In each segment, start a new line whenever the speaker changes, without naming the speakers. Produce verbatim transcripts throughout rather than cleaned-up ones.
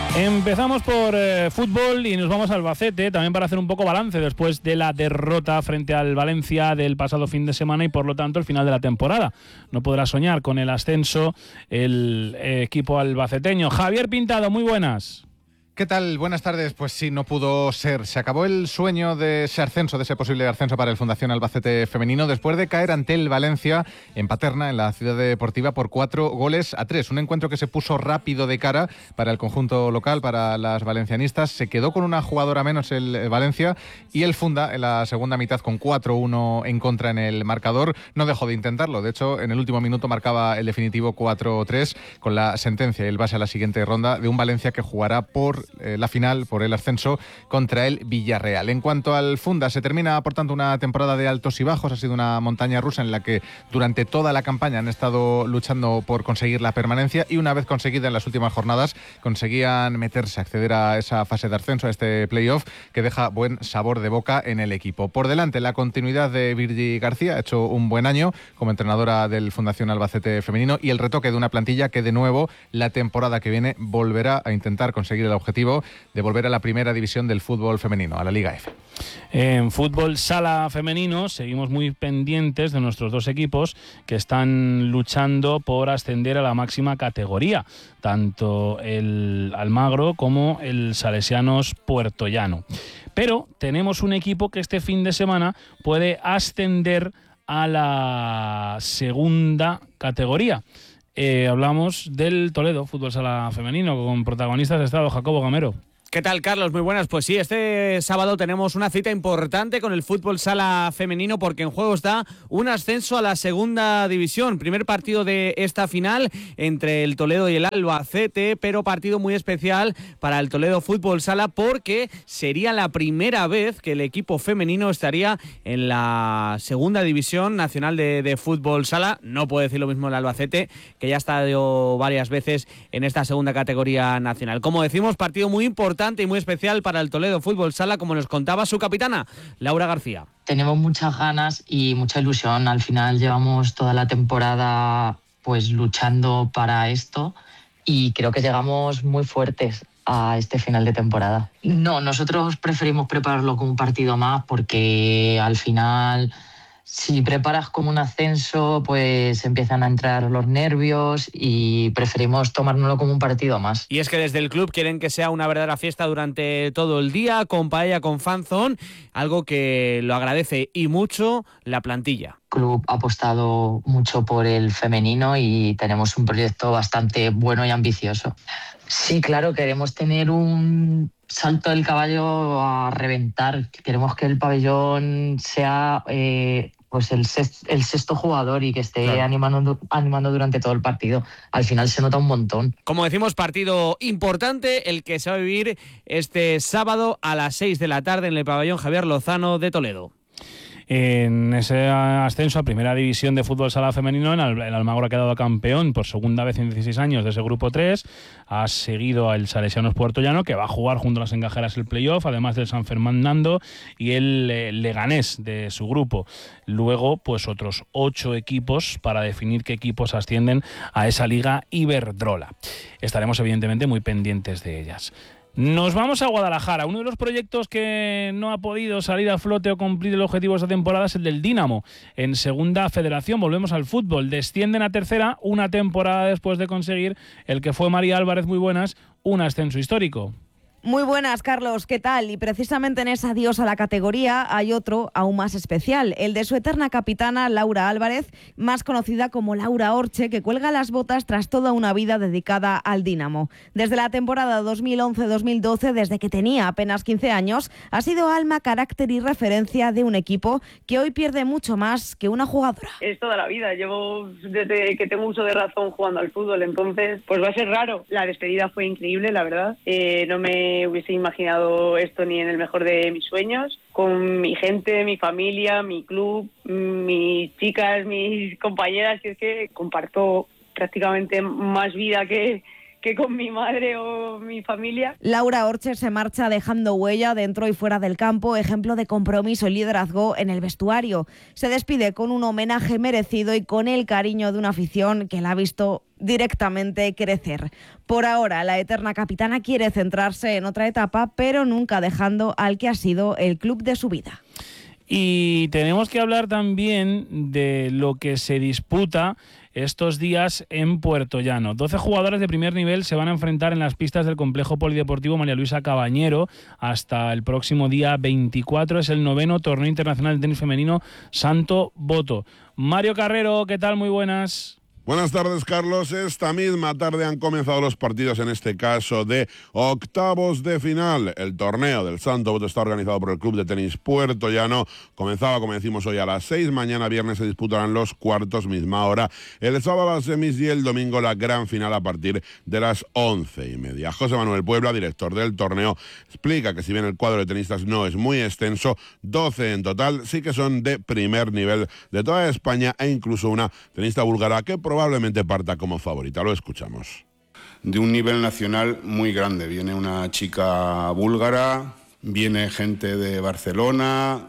Empezamos por eh, fútbol y nos vamos al Albacete, también para hacer un poco balance después de la derrota frente al Valencia del pasado fin de semana y por lo tanto el final de la temporada. No podrá soñar con el ascenso el eh, equipo albaceteño. Javier Pintado, muy buenas.
¿Qué tal? Buenas tardes. Pues sí, no pudo ser. Se acabó el sueño de ese ascenso, de ese posible ascenso para el Fundación Albacete Femenino, después de caer ante el Valencia en Paterna, en la ciudad deportiva, por cuatro goles a tres. Un encuentro que se puso rápido de cara para el conjunto local, para las valencianistas. Se quedó con una jugadora menos el Valencia y el Funda, en la segunda mitad, con cuatro uno en contra en el marcador, no dejó de intentarlo. De hecho, en el último minuto marcaba el definitivo cuatro tres con la sentencia y el pase a la siguiente ronda de un Valencia que jugará por Eh, la final, por el ascenso contra el Villarreal. En cuanto al Funda, se termina por tanto una temporada de altos y bajos. Ha sido una montaña rusa en la que durante toda la campaña han estado luchando por conseguir la permanencia y una vez conseguida en las últimas jornadas conseguían meterse, acceder a esa fase de ascenso, a este playoff que deja buen sabor de boca en el equipo. Por delante, la continuidad de Virgi García, ha hecho un buen año como entrenadora del Fundación Albacete Femenino, y el retoque de una plantilla que de nuevo la temporada que viene volverá a intentar conseguir el objetivo de volver a la primera división del fútbol femenino, a la Liga F.
En fútbol sala femenino seguimos muy pendientes de nuestros dos equipos que están luchando por ascender a la máxima categoría, tanto el Almagro como el Salesianos Puertollano. Pero tenemos un equipo que este fin de semana puede ascender a la segunda categoría. Eh, hablamos del Toledo Fútbol Sala Femenino, con protagonistas de estado, Jacobo Gamero.
¿Qué tal, Carlos? Muy buenas. Pues sí, este sábado tenemos una cita importante con el fútbol sala femenino porque en juego está un ascenso a la segunda división. Primer partido de esta final entre el Toledo y el Albacete, pero partido muy especial para el Toledo Fútbol Sala porque sería la primera vez que el equipo femenino estaría en la segunda división nacional de, de fútbol sala. No puedo decir lo mismo el Albacete, que ya ha estado varias veces en esta segunda categoría nacional. Como decimos, partido muy importante y muy especial para el Toledo Fútbol Sala, como nos contaba su capitana, Laura García.
Tenemos muchas ganas y mucha ilusión. Al final llevamos toda la temporada pues luchando para esto y creo que llegamos muy fuertes a este final de temporada. No, nosotros preferimos prepararlo como un partido más porque al final, si preparas como un ascenso, pues empiezan a entrar los nervios y preferimos tomárnoslo como un partido más.
Y es que desde el club quieren que sea una verdadera fiesta durante todo el día, con paella, con fanzón, algo que lo agradece y mucho la plantilla.
El club ha apostado mucho por el femenino y tenemos un proyecto bastante bueno y ambicioso. Sí, claro, queremos tener un salto del caballo a reventar. Queremos que el pabellón sea eh, pues el, sexto, el sexto jugador y que esté claro. animando, animando durante todo el partido. Al final se nota un montón.
Como decimos, partido importante el que se va a vivir este sábado a las seis de la tarde en el pabellón Javier Lozano de Toledo.
En ese ascenso a primera división de fútbol sala femenino, el Almagro ha quedado campeón por segunda vez en dieciséis años de ese grupo tres. Ha seguido al Salesianos Puertollano, que va a jugar junto a las engajeras el playoff, además del San Fernando y el eh, Leganés de su grupo. Luego, pues otros ocho equipos para definir qué equipos ascienden a esa Liga Iberdrola. Estaremos evidentemente muy pendientes de ellas. Nos vamos a Guadalajara. Uno de los proyectos que no ha podido salir a flote o cumplir el objetivo de esta temporada es el del Dinamo. En segunda federación, volvemos al fútbol. Descienden a tercera una temporada después de conseguir el que fue María Álvarez, muy buenas, un ascenso histórico.
Muy buenas, Carlos, ¿qué tal? Y precisamente en ese adiós a la categoría hay otro aún más especial, el de su eterna capitana Laura Álvarez, más conocida como Laura Orche, que cuelga las botas tras toda una vida dedicada al Dinamo. Desde la temporada dos mil once dos mil doce, desde que tenía apenas quince años, ha sido alma, carácter y referencia de un equipo que hoy pierde mucho más que una jugadora.
Es toda la vida, llevo desde que tengo uso de razón jugando al fútbol, entonces pues va a ser raro. La despedida fue increíble, la verdad, eh, no me hubiese imaginado esto ni en el mejor de mis sueños, con mi gente, mi familia, mi club, mis chicas, mis compañeras, y es que comparto prácticamente más vida que, que con mi madre o mi familia.
Laura Orche se marcha dejando huella dentro y fuera del campo, ejemplo de compromiso y liderazgo en el vestuario. Se despide con un homenaje merecido y con el cariño de una afición que la ha visto directamente crecer. Por ahora, la eterna capitana quiere centrarse en otra etapa, pero nunca dejando al que ha sido el club de su vida.
Y tenemos que hablar también de lo que se disputa estos días en Puerto Llano. doce jugadores de primer nivel se van a enfrentar en las pistas del complejo polideportivo María Luisa Cabañero hasta el próximo día veinticuatro. Es el noveno torneo internacional de tenis femenino Santo Boto. Mario Carrero, ¿qué tal? Muy buenas.
Buenas tardes, Carlos. Esta misma tarde han comenzado los partidos, en este caso de octavos de final. El torneo del Santo Boto está organizado por el Club de Tenis Puerto Llano. Comenzaba, como decimos, hoy a las seis. Mañana viernes se disputarán los cuartos, misma hora. El sábado las semis y el domingo la gran final a partir de las once y media. José Manuel Puebla, director del torneo, explica que si bien el cuadro de tenistas no es muy extenso, doce en total, sí que son de primer nivel de toda España e incluso una tenista búlgara que probablemente parta como favorita. Lo escuchamos.
De un nivel nacional muy grande. Viene una chica búlgara, viene gente de Barcelona,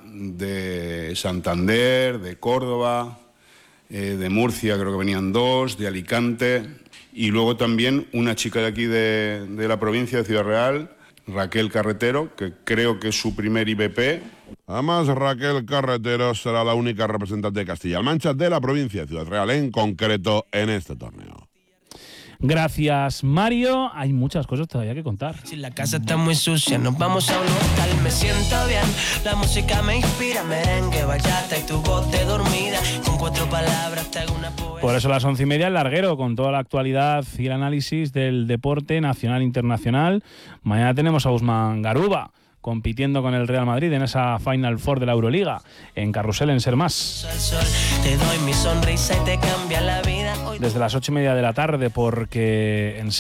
de Santander, de Córdoba, eh, de Murcia, creo que venían dos, de Alicante, y luego también una chica de aquí de, de la provincia de Ciudad Real, Raquel Carretero, que creo que es su primer I B P.
Además, Raquel Carretero será la única representante de Castilla-La Mancha de la provincia de Ciudad Real en concreto en este torneo.
Gracias, Mario. Hay muchas cosas todavía que contar.
Si la casa está muy sucia, nos vamos a un hotel. Me siento bien, la música me inspira. Merengue, bachata y tu voz de dormida. Con cuatro palabras te hago una poesía.
Por eso a las once y media el larguero, con toda la actualidad y el análisis del deporte nacional e internacional. Mañana tenemos a Usman Garuba compitiendo con el Real Madrid en esa Final Four de la Euroliga, en Carrusel, en Ser Más.
Te doy mi sonrisa y te cambia la vida.
Desde las ocho y media de la tarde, porque en